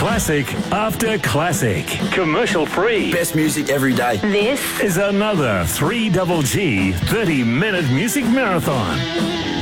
Classic after classic. Commercial free. Best music every day. This is another 3GG 30-minute music marathon.